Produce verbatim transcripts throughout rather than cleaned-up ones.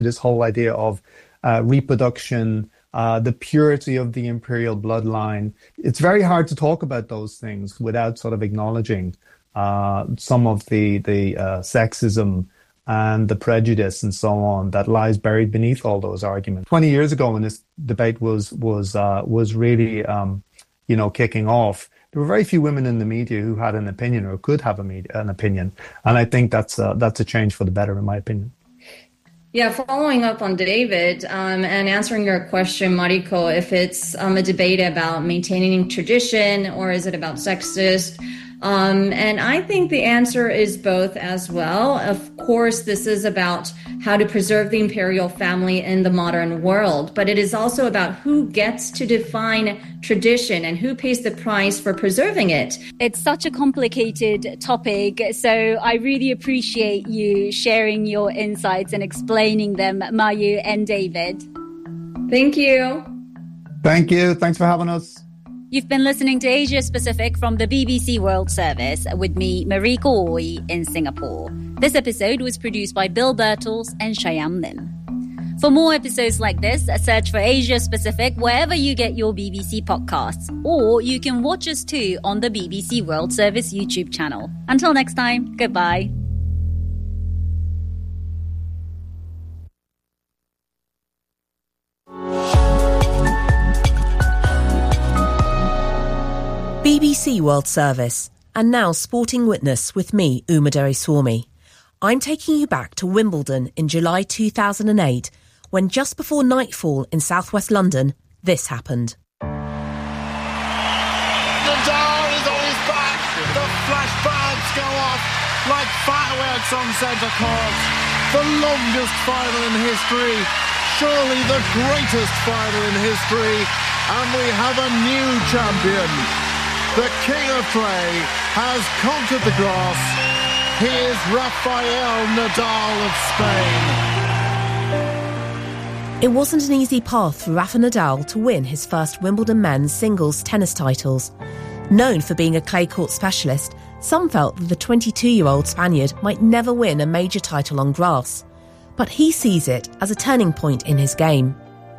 This whole idea of uh, reproduction, uh, the purity of the imperial bloodline. It's very hard to talk about those things without sort of acknowledging uh, some of the, the uh, sexism and the prejudice and so on that lies buried beneath all those arguments. Twenty years ago, when this debate was was uh, was really, um, you know, kicking off, there were very few women in the media who had an opinion or could have a media, an opinion, and I think that's a, that's a change for the better, in my opinion. Yeah, following up on David um, and answering your question, Mariko, if it's um, a debate about maintaining tradition or is it about sexist? Um, and I think the answer is both as well. Of course, this is about how to preserve the imperial family in the modern world, but it is also about who gets to define tradition and who pays the price for preserving it. It's such a complicated topic, so I really appreciate you sharing your insights and explaining them, Mayu and David. Thank you. Thank you. Thanks for having us. You've been listening to Asia Pacific from the B B C World Service with me, Mariko Oi, in Singapore. This episode was produced by Bill Birtles and Cheyenne Lim. For more episodes like this, search for Asia Pacific wherever you get your B B C podcasts, or you can watch us too on the B B C World Service YouTube channel. Until next time, goodbye. B B C World Service, and now Sporting Witness with me, Uma Doraiswamy. I'm taking you back to Wimbledon in July two thousand eight, when just before nightfall in southwest London, this happened. Nadal is on his back. The flashbangs go off like fireworks on centre court. The longest final in history, surely the greatest final in history, and we have a new champion. The King of Clay has conquered the grass. He is Rafael Nadal of Spain. It wasn't an easy path for Rafa Nadal to win his first Wimbledon men's singles tennis titles. Known for being a clay court specialist, some felt that the twenty-two-year-old Spaniard might never win a major title on grass. But he sees it as a turning point in his game.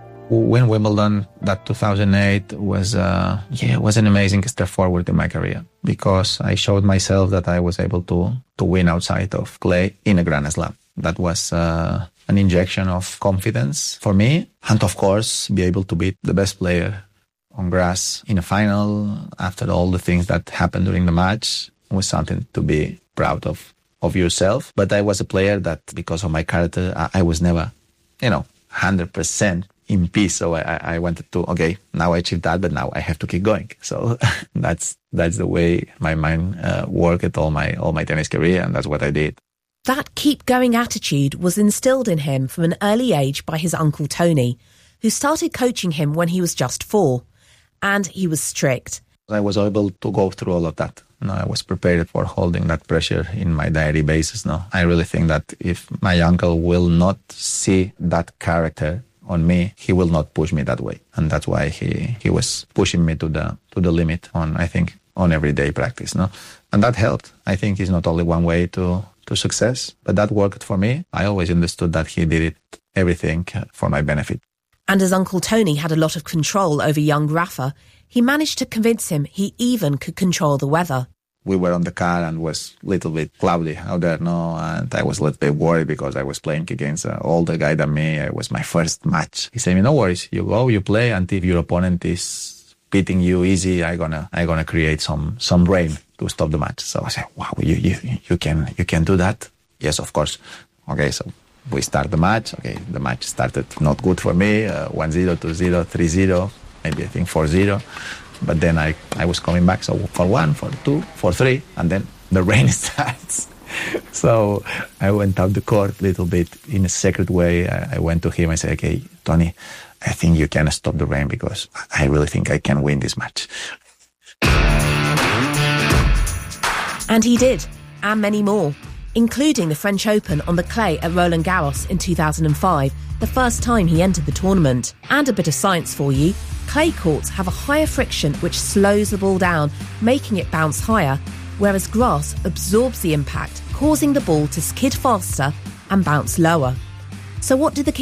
Win Wimbledon, that two thousand eight was uh, yeah was an amazing step forward in my career, because I showed myself that I was able to to win outside of clay in a Grand Slam. That was uh, an injection of confidence for me, and of course be able to beat the best player on grass in a final after all the things that happened during the match was something to be proud of of yourself. But I was a player that, because of my character, I, I was never, you know, one hundred percent in peace. So I, I wanted to, okay, now I achieved that, but now I have to keep going. So that's that's the way my mind uh, worked all my all my tennis career, and that's what I did. That keep-going attitude was instilled in him from an early age by his uncle Tony, who started coaching him when he was just four. And he was strict. I was able to go through all of that. You know, I was prepared for holding that pressure in my daily basis. No, I really think that if my uncle will not see that character on me, he will not push me that way. And that's why he, he was pushing me to the to the limit on, I think, on everyday practice. No, and that helped. I think it's not only one way to, to success, but that worked for me. I always understood that he did it, everything for my benefit. And as Uncle Tony had a lot of control over young Rafa, he managed to convince him he even could control the weather. We were on the car and it was a little bit cloudy out there, no, and I was a little bit worried because I was playing against an older guy than me. It was my first match. He said, no worries, you go, you play, and if your opponent is beating you easy, I'm gonna, I'm gonna create some, some rain to stop the match. So I said, wow, you, you, you can, you can do that? Yes, of course. Okay, so we start the match. Okay, the match started not good for me, uh, one zero, two zero, three zero, maybe I think four zero. But then I, I was coming back, so for one, for two, for three, and then the rain starts. So I went out the court a little bit in a secret way. I, I went to him and said, okay, Tony, I think you can stop the rain because I really think I can win this match. And he did, and many more, including the French Open on the clay at Roland Garros in two thousand five, the first time he entered the tournament. And a bit of science for you. Clay courts have a higher friction which slows the ball down, making it bounce higher, whereas grass absorbs the impact, causing the ball to skid faster and bounce lower. So what did the